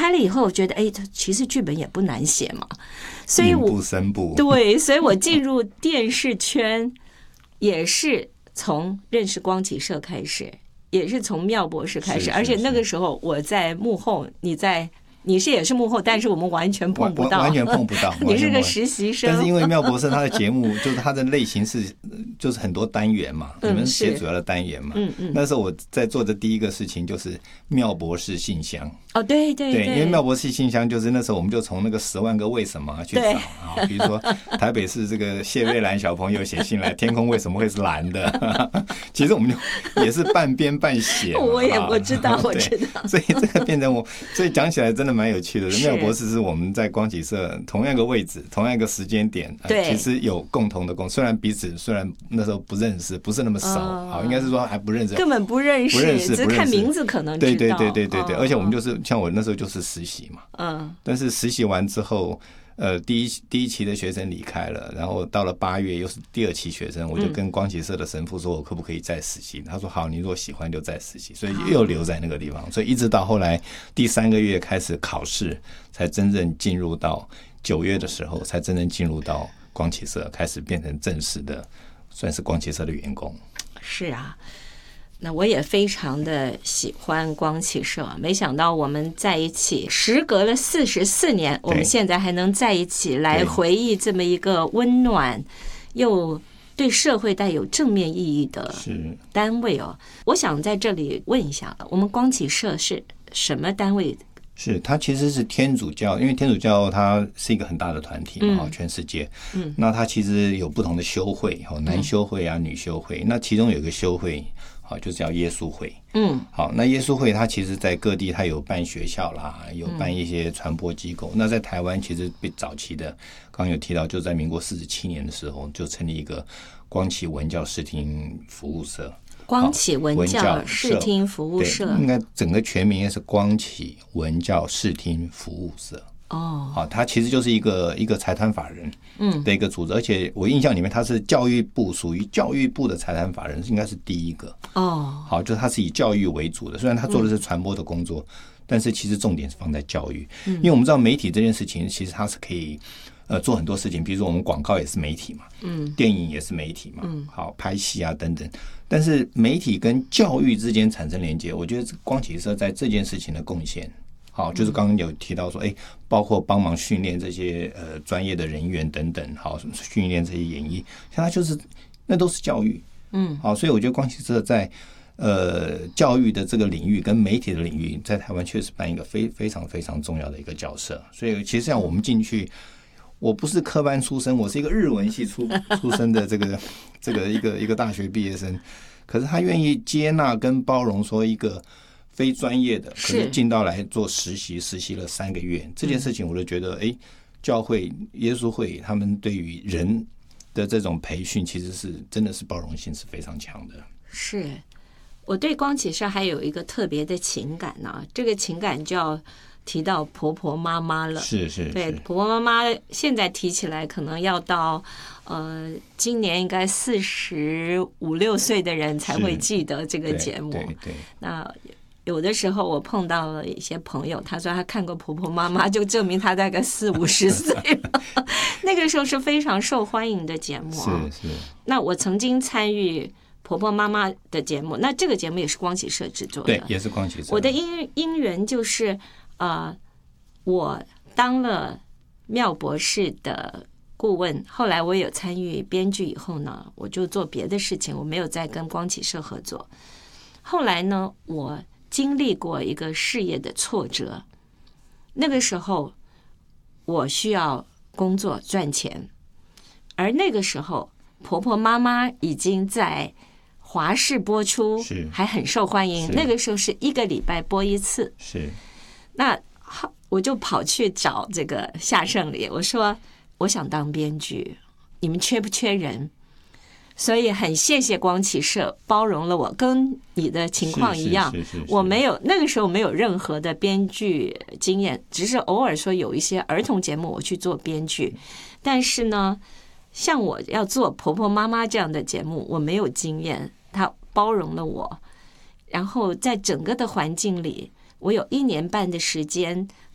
开了以后，我觉得其实剧本也不难写嘛，所以我不生不对，所以我进入电视圈也是从认识光启社开始，也是从妙博士开始，而且那个时候我在幕后，你也是幕后，但是我们完全碰不到， 完全碰不到。 你是个实习生， 但是因为妙博士他的节目就是他的类型就是很多单元嘛，你们写主要的单元嘛。那时候我在做的第一个事情就是妙博士信箱。 哦，对， 因为妙博士信箱就是那时候我们就从那个10万个为什么去找啊，比如说台北市这个谢瑞兰小朋友写信来，天空为什么会是蓝的？其实我们就也是半编半写。 我知道， 所以这个变成所以讲起来真的蛮有趣的。妙博士是我们在光启社同样一个位置、同样一个时间点，其实有共同的虽然彼此那时候不认识，不是那么熟，应该是说还不认识， 根本不认识，只是看名字可能知道。 对，而且我们就是像我那时候就是实习嘛，但是实习完之后。第一期的学生离开了，然后到了8月又是第2期学生，我就跟光启社的神父说，我可不可以再实习？他说好，你如果喜欢就再实习，所以又留在那个地方，所以一直到后来第3个月开始考试，才真正进入到9月的时候，才真正进入到光启社，开始变成正式的，算是光启社的员工。 是啊。那我也非常的喜欢光启社，没想到我们在一起，时隔了44年，我们现在还能在一起来回忆这么一个温暖又对社会带有正面意义的单位哦。我想在这里问一下，我们光启社是什么单位？ 是它其实是天主教，因为天主教它是一个很大的团体嘛，全世界。那它其实有不同的修会，男修会啊，女修会。那其中有一个修会。就叫耶稣会。好，那耶稣会它其实在各地它有办学校啦，有办一些传播机构。那在台湾其实被早期的，刚刚有提到，就在民国47年的时候就成立一个光启文教视听服务社。 光启文教视听服务社， 应该整个全名也是光启文教视听服务社。好，它其实就是一个财团法人的一个组织，而且我印象里面它是教育部属于教育部的财团法人，应该是第一个。好，就是它是以教育为主的，虽然它做的是传播的工作，但是其实重点是放在教育，因为我们知道媒体这件事情其实它是可以做很多事情，比如说我们广告也是媒体嘛，电影也是媒体嘛，好，拍戏啊等等，但是媒体跟教育之间产生连接，我觉得光启社在这件事情的贡献。好，就是刚刚有提到说，包括帮忙训练这些专业的人员等等，好，训练这些演艺，像它就是那都是教育，好，所以我觉得光启社在教育的这个领域跟媒体的领域，在台湾确实扮一个非常非常重要的一个角色。所以其实像我们进去，我不是科班出身，我是一个日文系出身的这个一个大学毕业生，可是他愿意接纳跟包容说一个。非专业的，可是进到来做实习了3个月，这件事情我就觉得，教会耶稣会他们对于人的这种培训，其实是真的是包容性是非常强的。 是我对光启社还有一个特别的情感呢，这个情感就要提到婆婆妈妈了。 是， 对，婆婆妈妈现在提起来，可能要到今年应该45、6岁的人才会记得这个节目。 对， 那。有的时候我碰到了一些朋友，他说他看过婆婆妈妈，就证明他大概40、50岁了。那个时候是非常受欢迎的节目。 是。 那我曾经参与婆婆妈妈的节目，那这个节目也是光启社制作的。 对，也是光启社。 我的因缘就是我当了妙博士的顾问，后来我有参与编剧以后呢，我就做别的事情，我没有再跟光启社合作。后来呢，我经历过一个事业的挫折，那个时候我需要工作赚钱，而那个时候婆婆妈妈已经在华视播出，还很受欢迎。那个时候是1个礼拜播1次，那我就跑去找这个夏盛礼，我说我想当编剧，你们缺不缺人？所以很谢谢光启社包容了我，跟你的情况一样，我没有那个时候没有任何的编剧经验，只是偶尔说有一些儿童节目我去做编剧，但是呢，像我要做婆婆妈妈这样的节目，我没有经验，他包容了我，然后在整个的环境里，我有1年半的时间